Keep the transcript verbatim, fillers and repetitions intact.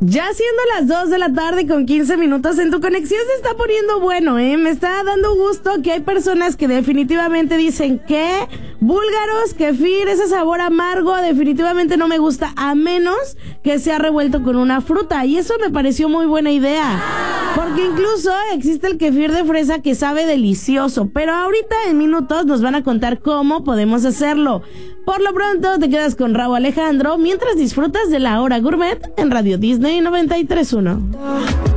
Ya siendo las dos de la tarde con quince minutos, en tu conexión se está poniendo bueno, ¿eh? Me está dando gusto que hay personas que definitivamente dicen que búlgaros, kefir, ese sabor amargo definitivamente no me gusta, a menos que sea revuelto con una fruta. Y eso me pareció muy buena idea, porque incluso existe el kefir de fresa que sabe delicioso. Pero ahorita en minutos nos van a contar cómo podemos hacerlo. Por lo pronto te quedas con Rauw Alejandro mientras disfrutas de la hora gourmet en Radio Disney noventa y tres punto uno.